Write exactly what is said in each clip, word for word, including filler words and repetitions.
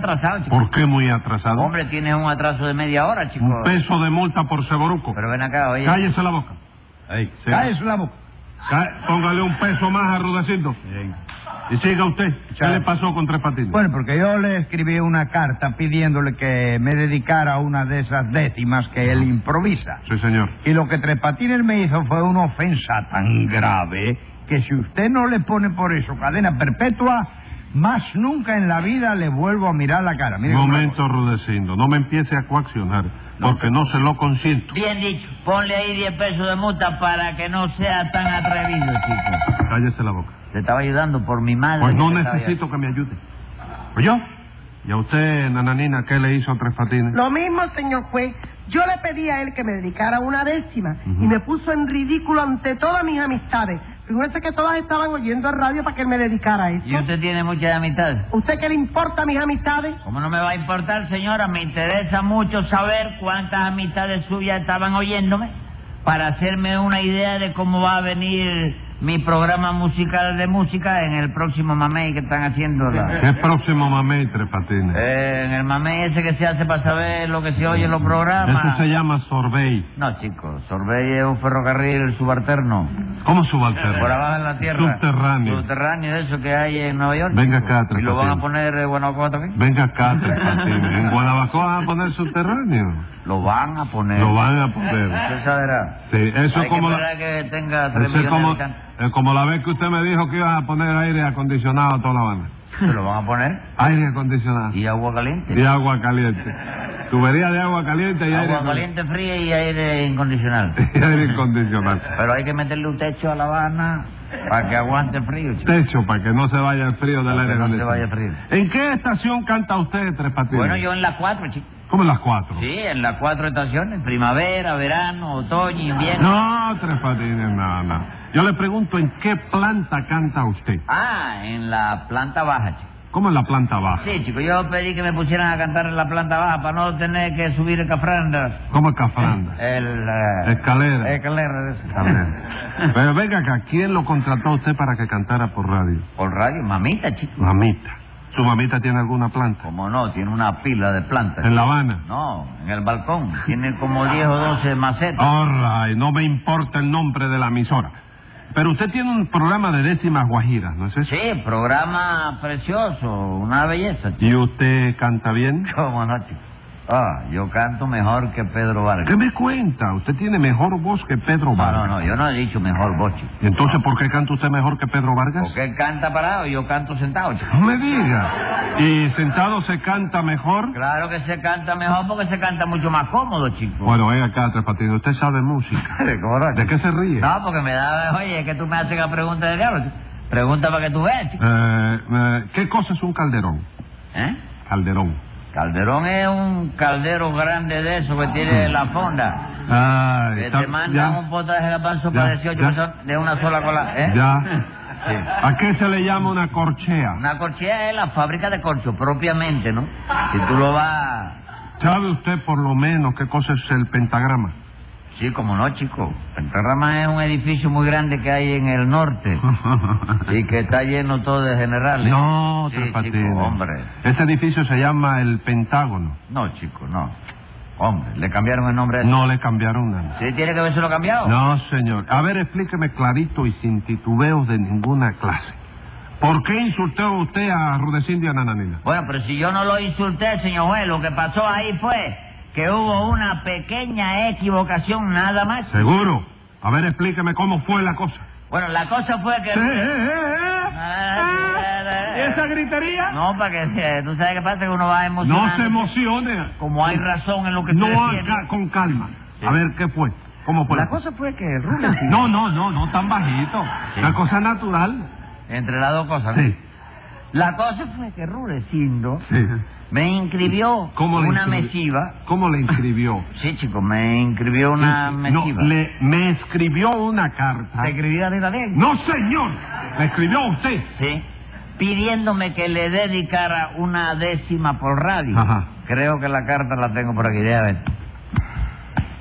atrasado, chico. ¿Por qué muy atrasado? Hombre, tienes un atraso de media hora, chico. Un peso de multa por ceboruco. Pero ven acá, oye. Cállese la boca. Ey, Sí. cállese la boca. Cá- Póngale un peso más a Rudecindo. Bien. Y siga usted. ¿Qué Chao. le pasó con Tres Patines? Bueno, porque yo le escribí una carta pidiéndole que me dedicara a una de esas décimas que él improvisa. Sí, señor. Y lo que Tres Patines me hizo fue una ofensa tan grave que si usted no le pone por eso cadena perpetua, más nunca en la vida le vuelvo a mirar la cara. Mire cómo Momento, Rudecindo. No me empiece a coaccionar, porque no se lo consiento. Bien dicho. Ponle ahí diez pesos de multa para que no sea tan atrevido, chico. Cállese la boca. Te estaba ayudando por mi madre. Pues no que te estaba necesito que me ayude. ¿Oyó? ¿Y a usted, Nananina, qué le hizo Tres Patines? Lo mismo, señor juez. Yo le pedí a él que me dedicara una décima Ujú. y me puso en ridículo ante todas mis amistades. Fíjese que todas estaban oyendo el radio para que él me dedicara eso. ¿Y usted tiene muchas amistades? ¿Usted qué le importa a mis amistades? ¿Cómo no me va a importar, señora? Me interesa mucho saber cuántas amistades suyas estaban oyéndome para hacerme una idea de cómo va a venir mi programa musical de música en el próximo mamey que están haciendo. La... ¿Qué próximo mamey, Tres Patines? Eh, en el mamey ese que se hace para saber lo que se oye en los programas. Ese se llama sorbet. No, chicos, Sorbet es un ferrocarril subalterno. ¿Cómo subalterno? Por abajo en la tierra. Subterráneo. Subterráneo, eso que hay en Nueva York. Venga chico. acá, Tres ¿Y lo van a Patines. poner en Guanajuato aquí? Venga acá, Tres Patines. ¿En Guanabacoa van a poner subterráneo? Lo van a poner. Lo van a poner. Usted sabrá. Sí, eso Hay es como que la, esperar que tenga tres eso es millones como, de habitantes. es como la vez que usted me dijo que iba a poner aire acondicionado a toda La Habana. ¿Se lo van a poner? Aire acondicionado. ¿Y agua caliente? Y agua caliente. Tubería de agua caliente y aire Agua caliente, fría y aire incondicional. Y aire incondicional. Pero hay que meterle un techo a La Habana para que aguante el frío, chico. Techo para que no se vaya el frío del Para aire que no se acondicionado. vaya el frío. ¿En qué estación canta usted, Tres Patines? Bueno, yo en las cuatro, chico. ¿Cómo en las cuatro? Sí, en las cuatro estaciones. Primavera, verano, otoño, invierno. No, Tres Patines, no, no. Yo le pregunto, ¿en qué planta canta usted? Ah, en la planta baja, chico. ¿Cómo en la planta baja? Sí, chico, yo pedí que me pusieran a cantar en la planta baja para no tener que subir el cafranda. ¿Cómo es cafranda? El... eh, Escalera. Escalera, eso. También. Pero venga acá, ¿quién lo contrató a usted para que cantara por radio? Por radio, mamita, chico. Mamita. ¿Su mamita tiene alguna planta? Como no, tiene una pila de plantas. ¿En La Habana? No, en el balcón. Tiene como diez o doce macetas. All right, no me importa el nombre de la emisora. Pero usted tiene un programa de décimas guajiras, ¿no es eso? Sí, programa precioso, una belleza, chico. ¿Y usted canta bien? ¿Cómo no, chico? Ah, yo canto mejor que Pedro Vargas. ¿Qué me cuenta? Usted tiene mejor voz que Pedro No, Vargas. no, no, yo no he dicho mejor voz, chico. ¿Y entonces por qué canta usted mejor que Pedro Vargas? Porque él canta parado y yo canto sentado, chico. No me diga. ¿Y sentado se canta mejor? Claro que se canta mejor porque se canta mucho más cómodo, chico. Bueno, venga acá, Tres Patines. Usted sabe música. ¿Cómo no, ¿De qué se ríe? No, porque me da... Oye, es que tú me haces la pregunta del diablo, chico. Pregunta para que tú veas, chico. Eh, eh, ¿Qué cosa es un calderón? ¿Eh? Calderón. Calderón es un caldero grande de eso que tiene la fonda. Ay, Que está- te mandan ya, un potaje de garbanzo Ya, para dieciocho ya. personas de una sola cola. ¿Eh? ya. Sí. ¿A qué se le llama una corchea? Una corchea es la fábrica de corcho, propiamente, ¿no? Si tú lo vas... ¿Sabe usted por lo menos qué cosa es el pentagrama? Sí, como no, chico. Pentagrama es un edificio muy grande que hay en el norte y que está lleno todo de generales. No, Sí, Tres chico, Patines. hombre. Ese edificio se llama el Pentágono. No, chico, no. Hombre, le cambiaron el nombre a eso. No le cambiaron nada. ¿Sí tiene que haberse lo cambiado? No, señor. A ver, explíqueme clarito y sin titubeos de ninguna clase. ¿Por qué insultó usted a Rudecindo y a Nananina? Bueno, pero si yo no lo insulté, señor juez, lo que pasó ahí fue que hubo una pequeña equivocación nada más. ¿Seguro? A ver, explíqueme cómo fue la cosa. Bueno, la cosa fue que... Eh, eh, eh, eh. ¿Y esa gritería? No, para que eh, tú sabes qué pasa, que uno va emocionado. No se emocione. Como hay razón en lo que No, estoy diciendo. acá, con calma. Sí. A ver, ¿qué fue? ¿Cómo fue? La cosa fue que Rubén... No, no, no, no tan bajito. Sí. La cosa natural. Entre las dos cosas, ¿no? Sí. La cosa fue que Rudecindo Sí. me inscribió ¿Cómo le una inscribió? mesiva. ¿Cómo le inscribió? Sí, chico, me inscribió una No, mesiva. le, me escribió una carta. ¿Te escribió arriba de él? No, señor. Le escribió a usted. Sí. Pidiéndome que le dedicara una décima por radio. Ajá. Creo que la carta la tengo por aquí, déjame ver.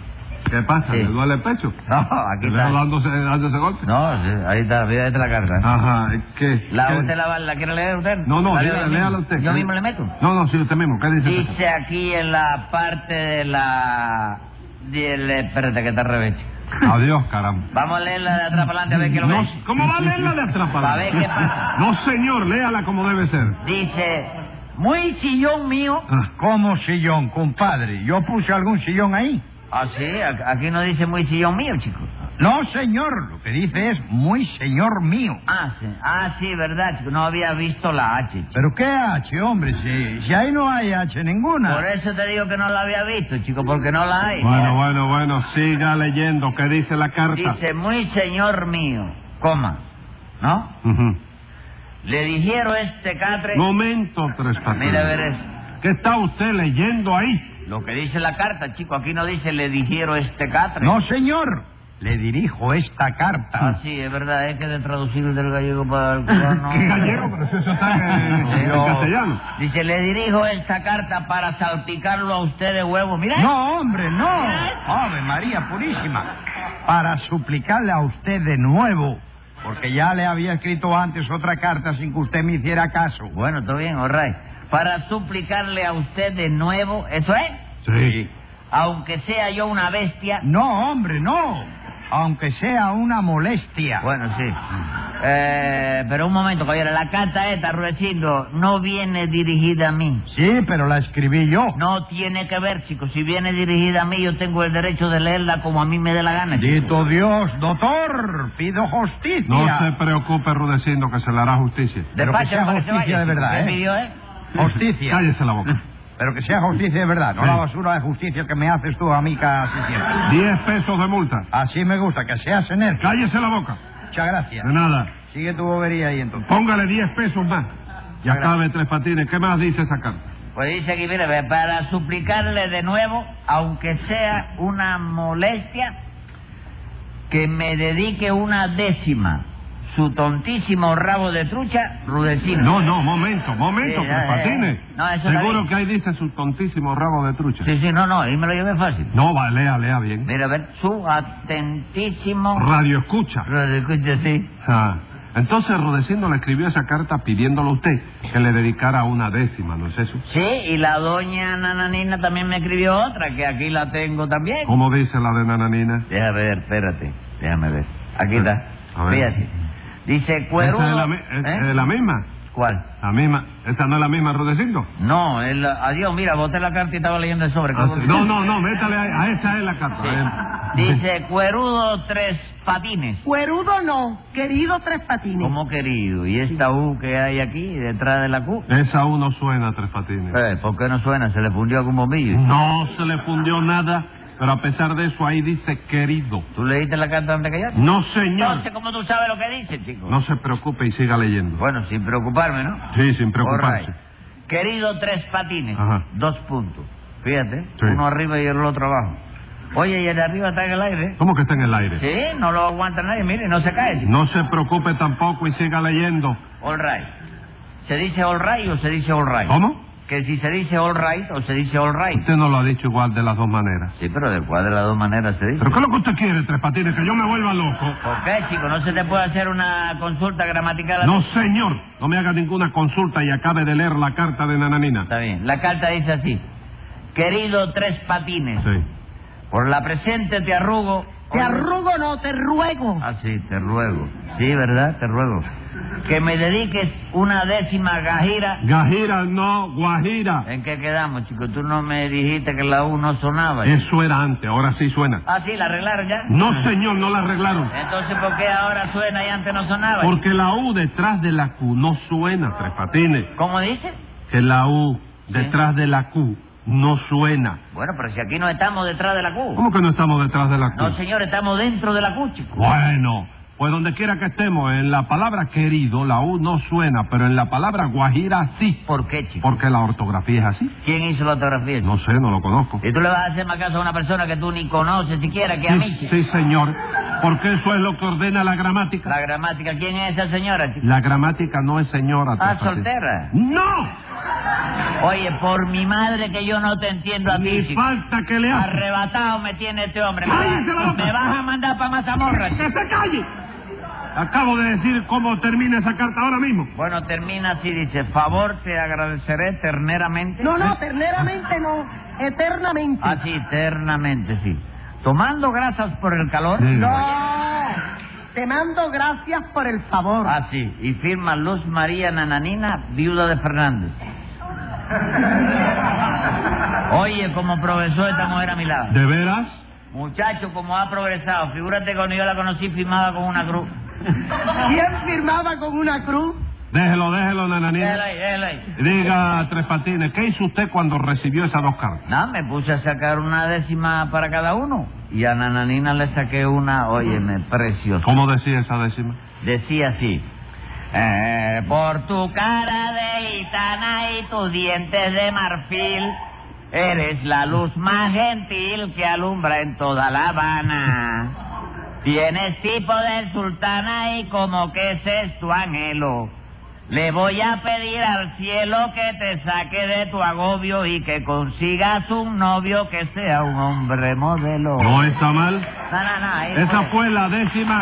¿Qué pasa? Sí. ¿Le duele el pecho? No, aquí ¿Le está. veo dándose, dándose golpe? No, sí, ahí está, mira, ahí está la carta. Ajá, ¿qué? ¿La, ¿Qué? ¿Usted la, va- la quiere leer usted? No, no, ¿La leo lea- yo mismo? léala usted. ¿Yo ¿Qué? mismo le meto? No, no, sí, usted mismo. ¿Qué dice? Dice aquí en la parte de la... del- espérate, que está al revés. Adiós, caramba. Vamos a leerla de atrás para adelante a ver qué lo No, ve. ¿cómo va a leerla de atrás para Pa' ver qué pasa. No, señor, léala como debe ser. Dice, muy sillón mío. Ah, ¿Cómo sillón, compadre? ¿Yo puse algún sillón ahí? Ah, sí, a- aquí no dice muy sillón mío, chico. No, señor. Lo que dice es muy señor mío. Ah, sí, ah, sí, verdad, chico, no había visto la H, chico. ¿Pero qué H, hombre? Si, si ahí no hay H ninguna. Por eso te digo que no la había visto, chico, porque no la hay. bueno, bueno, bueno, siga leyendo. ¿Qué dice la carta? Dice, muy señor mío, coma, ¿no? Ujú. Le dijeron este catre... Momento, Tres Patines. Mira, a ver eso. ¿Qué está usted leyendo ahí? Lo que dice la carta, chico, aquí no dice le dijeron este catre. No, señor. Le dirijo esta carta. Ah, sí, es verdad, es que de traducir del gallego para el cubano... ¿Qué gallego? Pero si eso está en, en Pero- castellano. Dice, le dirijo esta carta para salpicarlo a usted de huevo. Mira. No, hombre, no. Ave María Purísima. Para suplicarle a usted de nuevo. Porque ya le había escrito antes otra carta sin que usted me hiciera caso. Bueno, todo bien, all right. Para suplicarle a usted de nuevo, ¿eso es? Sí. Aunque sea yo una bestia... No, hombre, no. Aunque sea una molestia. Bueno, sí. Eh, pero un momento, caballero. La carta esta, Rudecindo, no viene dirigida a mí. Sí, pero la escribí yo. No tiene que ver, chicos. Si viene dirigida a mí, yo tengo el derecho de leerla como a mí me dé la gana, chico. Dito Dios, doctor, pido justicia. No se preocupe, Rudecindo, que se le hará justicia. Pero que Despacha sea para que se justicia vaya, de chico. verdad, ¿Qué ¿eh? pidió, eh? Justicia. Cállese la boca. Pero que sea justicia de verdad, no Sí. la basura de justicia que me haces tú a mí casi siempre. Diez pesos de multa. Así me gusta, que seas enérgico. Cállese la boca. Muchas gracias. De nada. Sigue tu bobería ahí entonces. Póngale diez pesos más. Ya acabe, Tres Patines. ¿Qué más dice esa carta? Pues dice aquí, mire, ve, para suplicarle de nuevo, aunque sea una molestia, que me dedique una décima, su tontísimo rabo de trucha, Rudecindo. No, no, momento, momento, Sí, Tres eh, Patines. no, eso está Seguro bien. que ahí dice su tontísimo rabo de trucha. Sí, sí, no, no, ahí me lo llevé fácil. No, va, lea, lea bien. Mira, a ver, su atentísimo... Radio escucha. Escucha, sí. Ah, entonces Rudecindo le escribió esa carta pidiéndole a usted que le dedicara una décima, ¿no es eso? Sí, y la doña Nananina también me escribió otra, que aquí la tengo también. ¿Cómo dice la de Nananina? Déjame ver, espérate, déjame ver. Aquí está, A ver. fíjate. Dice, cuerudo... ¿Esa es la, mi- es- ¿Eh? es la misma? ¿Cuál? La misma. ¿Esa no es la misma, Rudecindo? No, el, adiós, mira, boté la carta y estaba leyendo el sobre. Ah, sí. No, no, no, métale a, a esa es la carta. Sí. a ver. Dice, cuerudo tres patines. Cuerudo no, querido Tres Patines. ¿Cómo querido? ¿Y esta U que hay aquí, detrás de la Q? Esa uno suena, Tres Patines. Eh, ¿por qué no suena? ¿Se le fundió algún bombillo? No se le fundió nada, pero a pesar de eso ahí dice querido. ¿Tú leíste la carta antes que yo? No, señor. Entonces, ¿cómo tú sabes lo que dice, chico? No se preocupe y siga leyendo. Bueno, sin preocuparme, ¿no? Sí, sin preocuparse. All right. Querido Tres Patines, Ajá. dos puntos. Fíjate, Sí. uno arriba y el otro abajo. Oye, y el de arriba está en el aire. ¿Cómo que está en el aire? Sí, no lo aguanta nadie, mire, no se cae. chico. No se preocupe tampoco y siga leyendo. All right. ¿Se dice all right o se dice all right? ¿Cómo? Que si se dice all right o se dice all right. Usted no lo ha dicho igual de las dos maneras. Sí, pero de cuál de las dos maneras se dice. ¿Pero qué es lo que usted quiere, Tres Patines? ¿Que yo me vuelva loco? ¿Por qué, chico? ¿No se te puede hacer una consulta gramatical? No, señor. No me haga ninguna consulta y acabe de leer la carta de Nananina. Está bien. La carta dice así. Querido Tres Patines, Sí. por la presente te arrugo... Te arrugo no, te ruego. Ah, sí, te ruego. Sí, ¿verdad? Te ruego. Que me dediques una décima gajira. Gajira, no, Guajira. ¿En qué quedamos, chico? Tú no me dijiste que la U no sonaba. Eso era antes, ahora sí suena. Ah, sí, ¿la arreglaron ya? No, señor, no la arreglaron. Entonces, ¿por qué ahora suena y antes no sonaba? Porque la U detrás de la Q no suena, Tres Patines. ¿Cómo dice? Que la U detrás de la Q no suena. Bueno, pero si aquí no estamos detrás de la Q. ¿Cómo que no estamos detrás de la Q? No, señor, estamos dentro de la Q, chico. Bueno, pues donde quiera que estemos, en la palabra querido, la U no suena, pero en la palabra Guajira sí. ¿Por qué, chico? Porque la ortografía es así. ¿Quién hizo la ortografía? No sé, no lo conozco. ¿Y tú le vas a hacer más caso a una persona que tú ni conoces siquiera que a mí, Sí, chico? sí, señor, porque eso es lo que ordena la gramática. La gramática, ¿quién es esa señora, chico? La gramática no es señora. Ah, Tres Patines. soltera. ¡No! Oye, por mi madre que yo no te entiendo a ti, Ni chico. falta que le hace. Arrebatado me tiene este hombre. Me, ¡Cállese la vas- boca! me vas a mandar para Mazamorra, ¡Que chico. se calle! Acabo de decir cómo termina esa carta ahora mismo. Bueno, termina así, dice, favor, te agradeceré terneramente. No, no, terneramente no, eternamente. Así, eternamente, sí. Tomando grasas por el calor. Sí. No, te mando gracias por el favor. Así, y firma Luz María Nananina, viuda de Fernández. Oye, como progresó esta mujer a mi lado. ¿De veras? Muchacho, como ha progresado. Figúrate que cuando yo la conocí firmaba con una cruz. ¿Quién firmaba con una cruz? Déjelo, déjelo, Déjala nananina. ahí, déjala ahí. Diga, Tres Patines, ¿qué hizo usted cuando recibió esas dos cartas? Nada, me puse a sacar una décima para cada uno. Y a Nananina le saqué una, óyeme, preciosa. ¿Cómo decía esa décima? Decía así. Eh, por tu cara de gitana y tus dientes de marfil, eres la luz más gentil que alumbra en toda La Habana. Tienes tipo de sultana y como que ese es tu anhelo. Le voy a pedir al cielo que te saque de tu agobio y que consigas un novio que sea un hombre modelo. ¿No está mal? No, no, no. ahí Esa fue. fue la décima...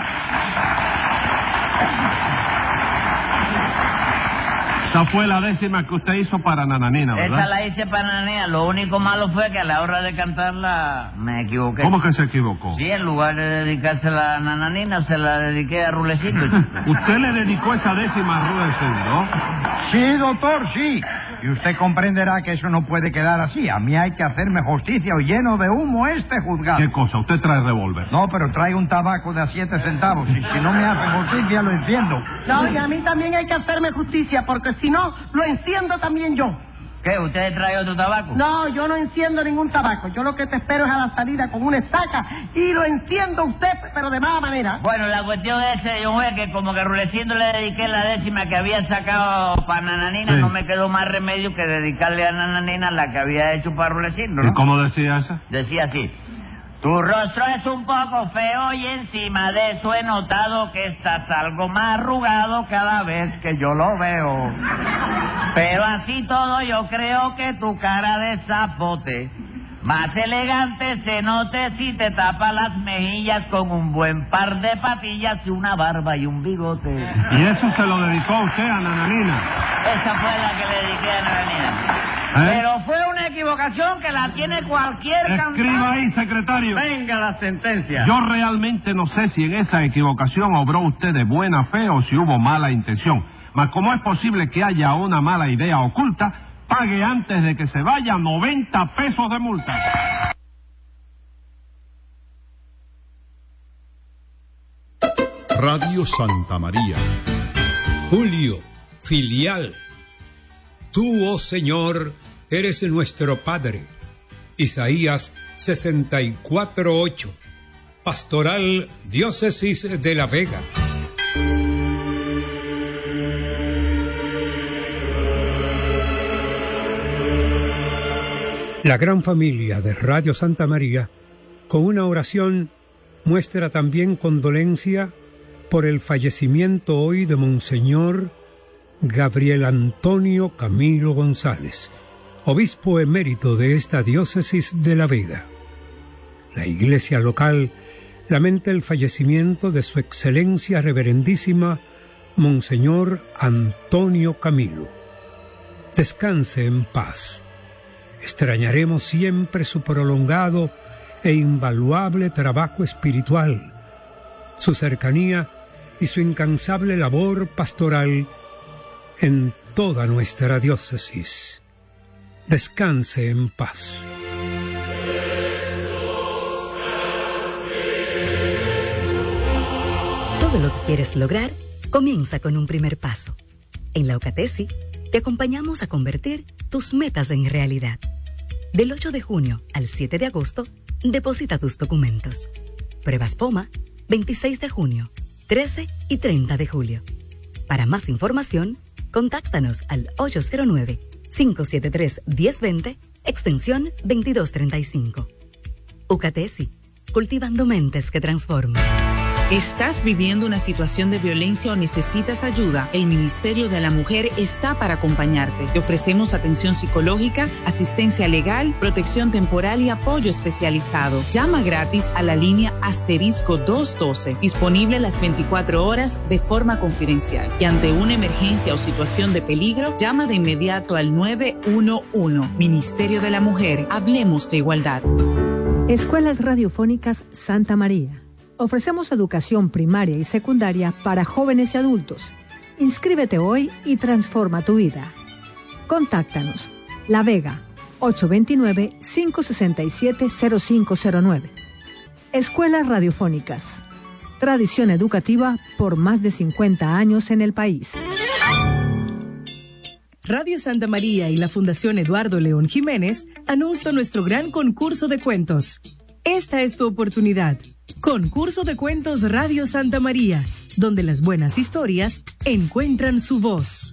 Esa fue la décima que usted hizo para Nananina, ¿verdad? Esa la hice para Nananina. Lo único malo fue que a la hora de cantarla me equivoqué. ¿Cómo que se equivocó? Sí, en lugar de dedicársela a Nananina, se la dediqué a Rulecito. chico. Usted le dedicó esa décima a Rudecindo. Sí, doctor, sí. Y usted comprenderá que eso no puede quedar así. A mí hay que hacerme justicia o lleno de humo este juzgado. ¿Qué cosa? Usted trae revólver. No, pero trae un tabaco de a siete centavos. Y si no me hace justicia, lo enciendo. No, y a mí también hay que hacerme justicia, porque si no, lo enciendo también yo. ¿Qué? ¿Usted trae otro tabaco? No, yo no enciendo ningún tabaco. Yo lo que te espero es a la salida con una estaca y lo enciendo usted, pero de mala manera. Bueno, la cuestión es, yo fue que como que Rulecindo le dediqué la décima que había sacado para Nananina, Sí. no me quedó más remedio que dedicarle a Nananina la que había hecho para Rulecindo, ¿Y ¿no? cómo decía esa? Decía así. Tu rostro es un poco feo y encima de eso he notado que estás algo más arrugado cada vez que yo lo veo. Pero así todo yo creo que tu cara de zapote más elegante se note si te tapa las mejillas con un buen par de patillas y una barba y un bigote. Y eso se lo dedicó a usted a Nananina. Esa fue la que le dediqué a Nananina. ¿Eh? Pero fue una equivocación que la tiene cualquier Escriba cantante. ahí, secretario. Venga la sentencia. Yo realmente no sé si en esa equivocación obró usted de buena fe o si hubo mala intención. Mas como es posible que haya una mala idea oculta, pague antes de que se vaya noventa pesos de multa. Radio Santa María. Julio, filial. Tú, oh Señor, eres nuestro Padre. Isaías sesenta y cuatro ocho. Pastoral Diócesis de La Vega. La gran familia de Radio Santa María, con una oración, muestra también condolencia por el fallecimiento hoy de Monseñor Gabriel Antonio Camilo González, obispo emérito de esta diócesis de La Vega. La iglesia local lamenta el fallecimiento de su excelencia reverendísima Monseñor Antonio Camilo. Descanse en paz. Extrañaremos siempre su prolongado e invaluable trabajo espiritual, su cercanía y su incansable labor pastoral en toda nuestra diócesis. Descanse en paz. Todo lo que quieres lograr comienza con un primer paso. En la Ucatesi te acompañamos a convertir tus metas en realidad. Del ocho de junio al siete de agosto, deposita tus documentos. Pruebas POMA, veintiséis de junio, trece y treinta de julio. Para más información, contáctanos al ocho cero nueve, cinco siete tres, uno cero dos cero, extensión veintidós treinta y cinco. Ucatesi, cultivando mentes que transforman. ¿Estás viviendo una situación de violencia o necesitas ayuda? El Ministerio de la Mujer está para acompañarte. Te ofrecemos atención psicológica, asistencia legal, protección temporal y apoyo especializado. Llama gratis a la línea asterisco doscientos doce, disponible las veinticuatro horas de forma confidencial. Y ante una emergencia o situación de peligro, llama de inmediato al nueve uno uno. Ministerio de la Mujer, hablemos de igualdad. Escuelas Radiofónicas Santa María. Ofrecemos educación primaria y secundaria para jóvenes y adultos. Inscríbete hoy y transforma tu vida. Contáctanos. La Vega, ocho dos nueve, cinco seis siete, cero cinco cero nueve. Escuelas Radiofónicas. Tradición educativa por más de cincuenta años en el país. Radio Santa María y la Fundación Eduardo León Jiménez anuncian nuestro gran concurso de cuentos. Esta es tu oportunidad. Concurso de Cuentos Radio Santa María, donde las buenas historias encuentran su voz.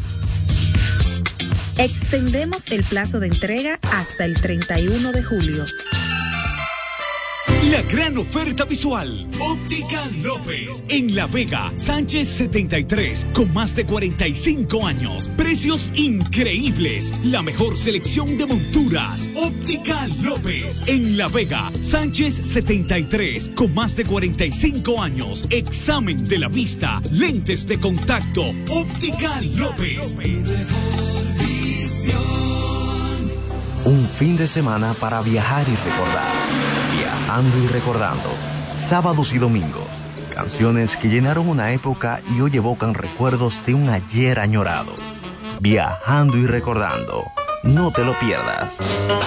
Extendemos el plazo de entrega hasta el treinta y uno de julio. La gran oferta visual. Óptica López. En La Vega, Sánchez setenta y tres, con más de cuarenta y cinco años. Precios increíbles. La mejor selección de monturas. Óptica López. En La Vega, Sánchez setenta y tres, con más de cuarenta y cinco años. Examen de la vista. Lentes de contacto. Óptica López. Un fin de semana para viajar y recordar. Viajando y recordando. Sábados y domingos. Canciones que llenaron una época y hoy evocan recuerdos de un ayer añorado. Viajando y recordando. No te lo pierdas.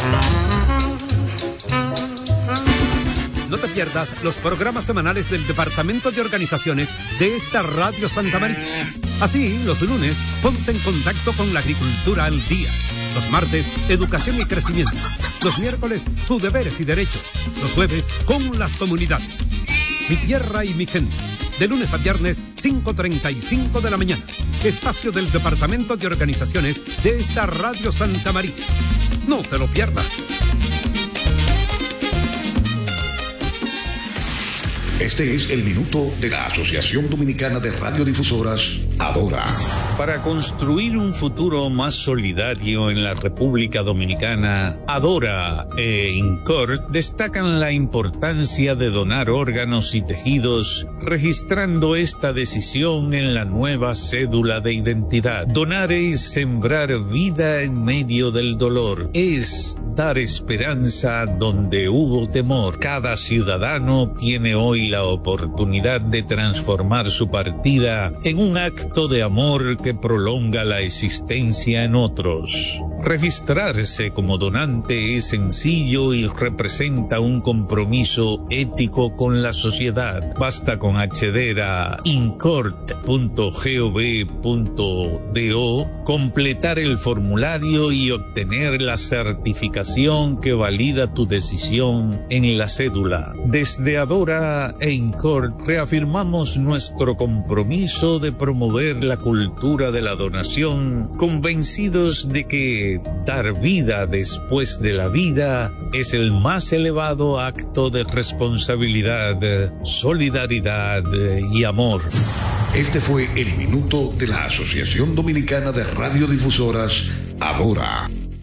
No te pierdas los programas semanales del Departamento de Organizaciones de esta Radio Santa María. Así, los lunes, ponte en contacto con la agricultura al día. Los martes, educación y crecimiento. Los miércoles, tus deberes y derechos. Los jueves, con las comunidades. Mi tierra y mi gente. De lunes a viernes, cinco treinta y cinco de la mañana. Espacio del Departamento de Organizaciones de esta Radio Santa María. No te lo pierdas. Este es el minuto de la Asociación Dominicana de Radiodifusoras, Adora. Para construir un futuro más solidario en la República Dominicana, Adora e INCOR destacan la importancia de donar órganos y tejidos, registrando esta decisión en la nueva cédula de identidad. Donar es sembrar vida en medio del dolor, es dar esperanza donde hubo temor. Cada ciudadano tiene hoy la oportunidad de transformar su partida en un acto de amor que prolonga la existencia en otros. Registrarse como donante es sencillo y representa un compromiso ético con la sociedad. Basta con acceder a incort punto gov punto do, completar el formulario y obtener la certificación que valida tu decisión en la cédula. Desde Adora e INCOR reafirmamos nuestro compromiso de promover la cultura de la donación, convencidos de que dar vida después de la vida es el más elevado acto de responsabilidad, solidaridad y amor. Este fue el minuto de la Asociación Dominicana de Radiodifusoras, Adora.